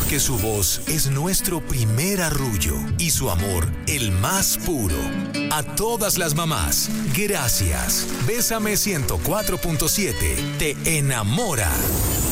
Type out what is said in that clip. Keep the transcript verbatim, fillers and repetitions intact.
porque su voz es nuestro primer arrullo y su amor el más puro. A todas las mamás, gracias. Bésame ciento cuatro punto siete te enamora.